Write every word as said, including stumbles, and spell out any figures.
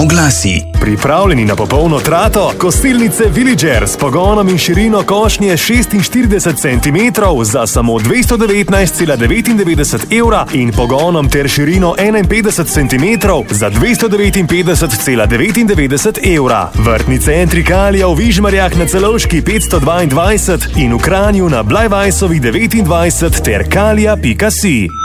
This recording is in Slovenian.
Oglasi. Pripravljeni na popolno trato? Kostilnice Villager s pogonom in širino košnje šestinštirideset centimetrov za samo dvesto devetnajst cela devetindevetdeset evra in pogonom ter širino enainpetdeset centimetrov za dvesto devetinpetdeset cela devetindevetdeset evra. Vrtni centri Kalija v Vižmarjah na Celovški petsto dvaindvajset in v Kranju na Blajvajsovi devetindvajset ter kalija pika si.